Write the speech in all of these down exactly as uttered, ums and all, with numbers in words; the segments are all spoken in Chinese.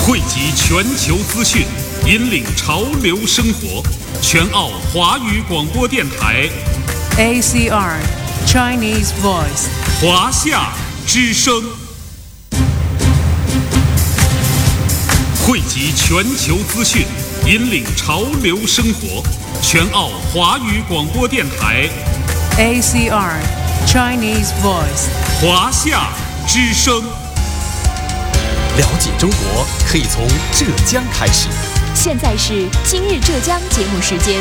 汇集全球资讯，引领潮流生活。全澳华语广播电台 A C R Chinese Voice 华夏之声，汇集全球资讯，引领潮流生活。全澳华语广播电台 A C R Chinese Voice 华夏之声。 了解中国可以从浙江开始。 现在是今日浙江节目时间。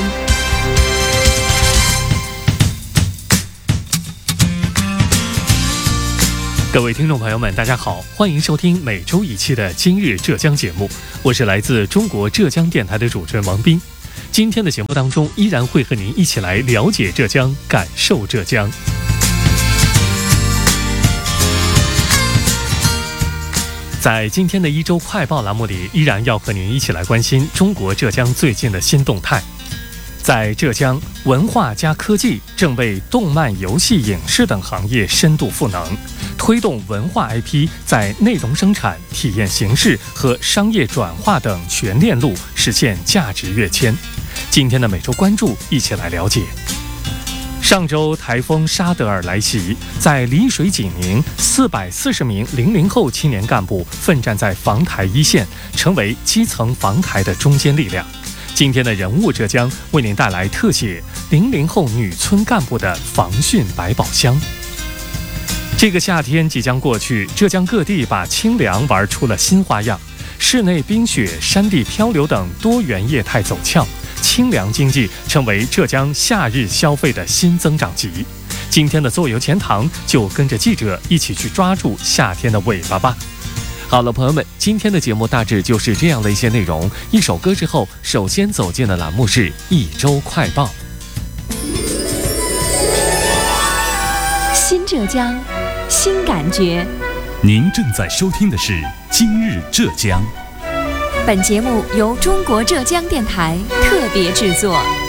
各位听众朋友们，大家好，欢迎收听每周一期的今日浙江节目，我是来自中国浙江电台的主持人王斌。今天的节目当中，依然会和您一起来了解浙江，感受浙江。在今天的一周快报栏目里，依然要和您一起来关心中国浙江最近的新动态。在浙江，文化加科技正为动漫、游戏、影视等行业深度赋能，推动文化 I P 在内容生产、体验形式和商业转化等全链路实现价值跃迁。今天的每周关注，一起来了解。上周台风沙德尔来袭，在丽水济宁，四百四十名零零后青年干部奋战在防台一线，成为基层防台的中坚力量。今天的人物浙江为您带来特写零零后女村干部的防汛百宝箱。这个夏天即将过去，浙江各地把清凉玩出了新花样，室内冰雪、山地漂流等多元业态走俏。清凉经济成为浙江夏日消费的新增长极。今天的坐游钱塘就跟着记者一起去抓住夏天的尾巴吧。好了，朋友们，今天的节目大致就是这样的一些内容。一首歌之后，首先走进的栏目是一周快报。 新浙江，新感觉。 您正在收听的是今日浙江。 本节目由中国浙江电台特别制作。